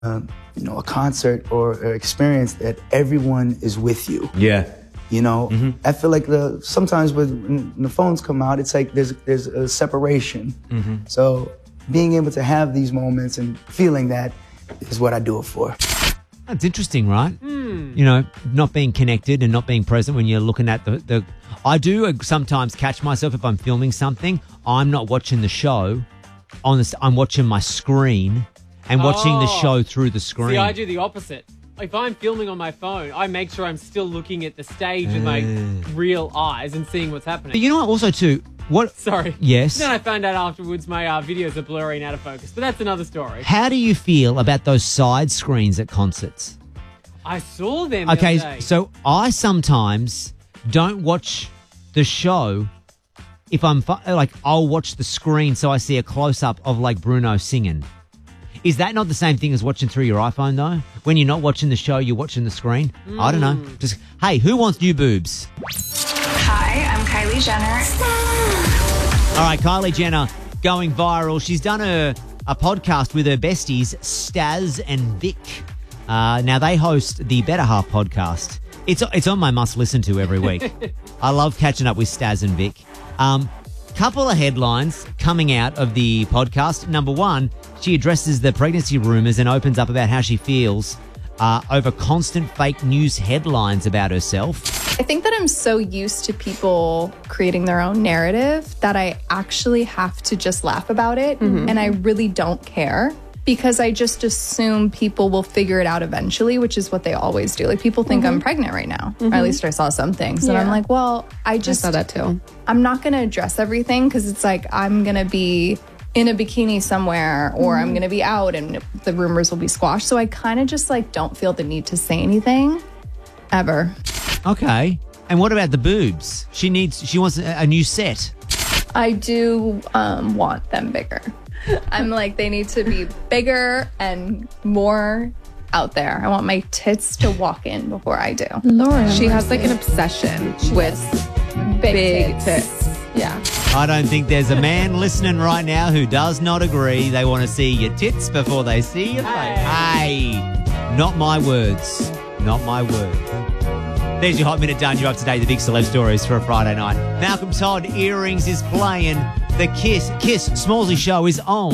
a concert or experience that everyone is with you. Yeah. I feel like sometimes when the phones come out, it's like there's a separation. So being able to have these moments and feeling that is what I do it for. That's interesting, right? Not being connected and not being present when you're looking at the I do sometimes catch myself if I'm filming something, I'm not watching the show. I'm watching my screen and watching the show through the screen. See, I do the opposite. If I'm filming on my phone, I make sure I'm still looking at the stage with my real eyes and seeing what's happening. But you know what? Also, too, Sorry. Yes. Then I found out afterwards my videos are blurry and out of focus, but that's another story. How do you feel about those side screens at concerts? I saw them the other day. So I sometimes don't watch the show if I'm I'll watch the screen so I see a close-up of Bruno singing. Is that not the same thing as watching through your iPhone, though? When you're not watching the show, you're watching the screen? I don't know. Just, hey, who wants new boobs? Hi, I'm Kylie Jenner. All right, Kylie Jenner going viral. She's done a podcast with her besties, Staz and Vic. Now, they host the Better Half podcast. It's on my must-listen to every week. I love catching up with Staz and Vic. Couple of headlines coming out of the podcast. Number one, she addresses the pregnancy rumours and opens up about how she feels over constant fake news headlines about herself. I think that I'm so used to people creating their own narrative that I actually have to just laugh about it. And I really don't care because I just assume people will figure it out eventually, which is what they always do. Like, people think I'm pregnant right now. Or at least I saw some things. And I'm like, well, I saw that too. I'm not going to address everything because it's like I'm going to be in a bikini somewhere or I'm going to be out and the rumors will be squashed. So I kind of just don't feel the need to say anything ever. Okay. And what about the boobs? She wants a new set. I do want them bigger. I'm like, they need to be bigger and more out there. I want my tits to walk in before I do. Lauren, she has an obsession with big tits. Yeah. I don't think there's a man listening right now who does not agree. They want to see your tits before they see your face. Hey, not my words. Not my words. There's your Hot Minute done. You're up to date. The big celeb stories for a Friday night. Malcolm Todd, Earrings is playing. The Kiss Smallsy show is on.